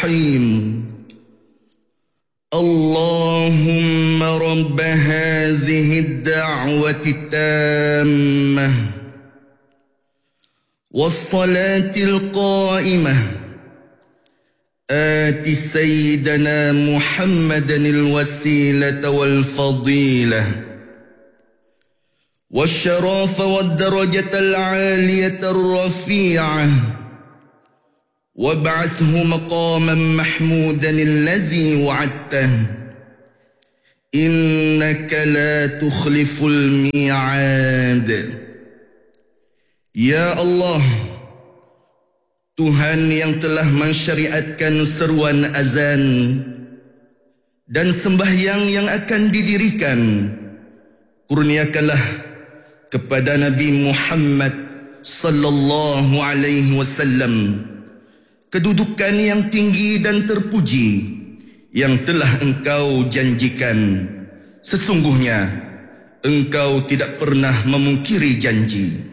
الرحيم اللهم رب هذه الدعوة التامة والصلاة القائمة آت سيدنا محمدا الوسيلة والفضيلة والشرف والدرجة العالية الرفيعة وابعثه مقاما محمودا الذي وعدته إنك لا تخلف الميعاد. Ya Allah, Tuhan yang telah mensyariatkan seruan azan dan sembahyang yang akan didirikan, kurniakanlah kepada Nabi Muhammad sallallahu alaihi wasallam kedudukan yang tinggi dan terpuji yang telah Engkau janjikan. Sesungguhnya Engkau tidak pernah memungkiri janji.